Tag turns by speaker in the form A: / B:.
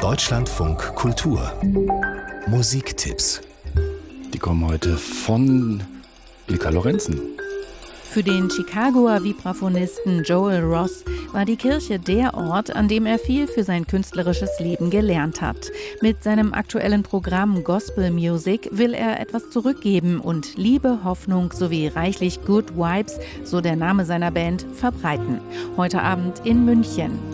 A: Deutschlandfunk Kultur Musiktipps.
B: Die kommen heute von Ilka Lorenzen.
C: Für den Chicagoer Vibraphonisten Joel Ross war die Kirche der Ort, an dem er viel für sein künstlerisches Leben gelernt hat. Mit seinem aktuellen Programm Gospel Music will er etwas zurückgeben und Liebe, Hoffnung sowie reichlich Good Vibes, so der Name seiner Band, verbreiten. Heute Abend in München.